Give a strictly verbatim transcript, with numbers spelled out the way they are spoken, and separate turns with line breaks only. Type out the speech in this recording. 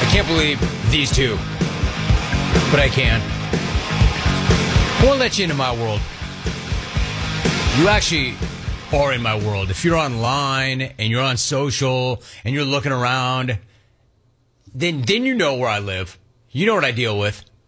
Can't believe these two, but I can. I want to let you into my world. You actually are in my world. If you're online and you're on social and you're looking around, then then you know where I live. You know what I deal with.